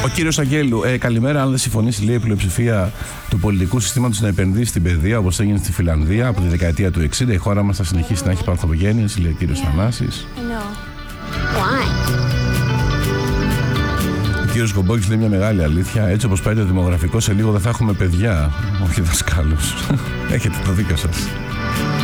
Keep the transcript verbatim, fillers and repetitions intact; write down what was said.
Ο κύριος Αγγέλου, ε, καλημέρα. Αν δεν συμφωνήσει, λέει, η πλειοψηφία του πολιτικού συστήματος να επενδύσει στην παιδεία, όπως έγινε στη Φιλανδία από τη δεκαετία του εξήντα, η χώρα μας θα συνεχίσει να έχει παρθογένειες, λέει ο κύριος yeah. Θανάσης. Ο κύριος Κομπόκης λέει μια μεγάλη αλήθεια. Έτσι όπως πάει το δημογραφικό, σε λίγο δεν θα έχουμε παιδιά, όχι δασκάλους. Έχετε το δίκιο σας.